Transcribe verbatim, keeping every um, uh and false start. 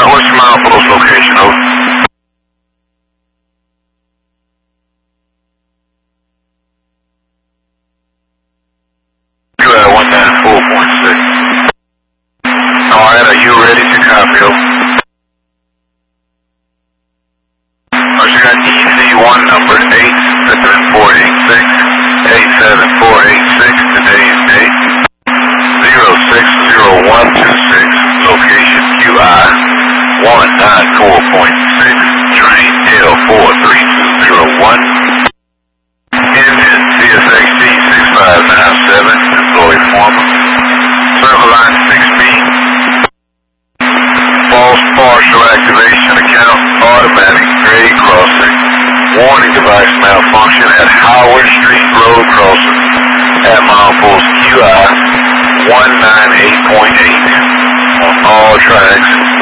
what's your milepost location, over? You at one nine four point six. Alright, are you ready to copy, over? Oh, you got E C one number eight seven four eight six, eight seven four eight six, today's date, zero six zero one two six, location Q I one nine four point six, train L four three two zero one, engine C S X C six five nine seven, employee former, circle line six B, false partial activation account, automatic grade crossing, warning device malfunction at Howard Street Road crossing at milepost Q I one nine eight point eight on all tracks.